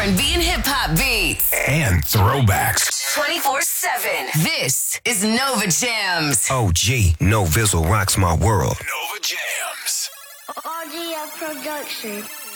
R&B and hip hop beats. And throwbacks. 24/7. This is Nova Jams. OG, No Vizzle rocks my world. Nova Jams. RGF Production.